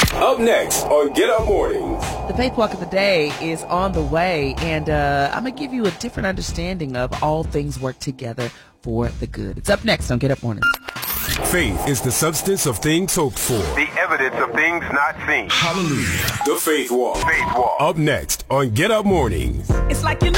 Up next on Get Up Mornings. The Faith Walk of the Day is on the way, and I'm going to give you a different understanding of all things work together for the good. It's up next on Get Up Mornings. Faith is the substance of things hoped for. The evidence of things not seen. Hallelujah. The Faith Walk. Faith Walk. Up next on Get Up Mornings. It's like you know